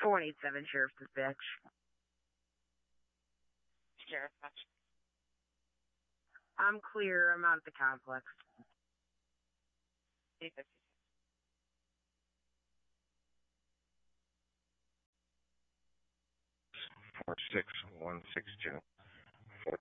487 Sheriff's Dispatch. Sheriff, much. I'm clear. I'm out at the complex. 856. 46162.